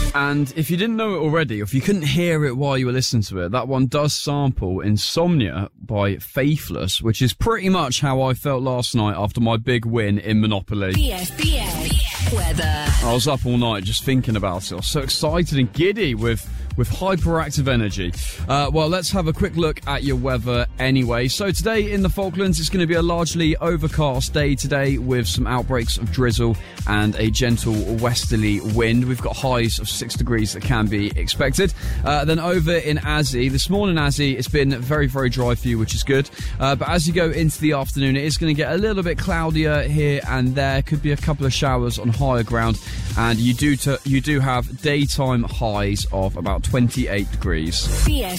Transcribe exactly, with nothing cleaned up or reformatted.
And if you didn't know it already, or if you couldn't hear it while you were listening to it, that one does sample Insomnia by Faithless, which is pretty much how I felt last night after my big win in Monopoly. B S B S weather. I was up all night just thinking about it. I was so excited and giddy with, with hyperactive energy. Uh, well, let's have a quick look at your weather anyway. So today in the Falklands, it's going to be a largely overcast day today with some outbreaks of drizzle and a gentle westerly wind. We've got highs of six degrees that can be expected. Uh, then over in Azzy, this morning Azzy, it's been very, very dry for you, which is good. Uh, but as you go into the afternoon, it is going to get a little bit cloudier here and there. Could be a couple of showers on higher ground. And you do, t- you do have daytime highs of about twenty-eight degrees. B S